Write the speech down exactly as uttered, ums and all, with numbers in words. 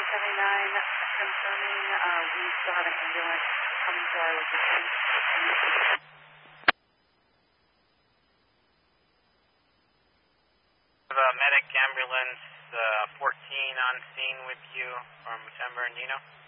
seventy-nine, confirming uh, we still have an ambulance coming to our location. We have a medic ambulance uh, fourteen on scene with you from San Bernardino.